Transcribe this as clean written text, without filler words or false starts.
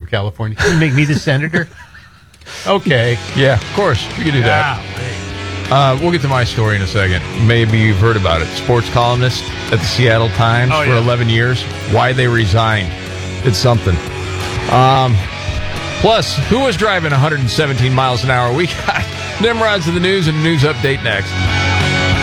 California. Can you make me the senator? Okay. Yeah, of course. We can do that. We'll get to my story in a second. Maybe you've heard about it. Sports columnist at the Seattle Times for 11 years. Why they resigned. It's something. Plus, who was driving 117 miles an hour? We got Nimrods of the news and a news update next.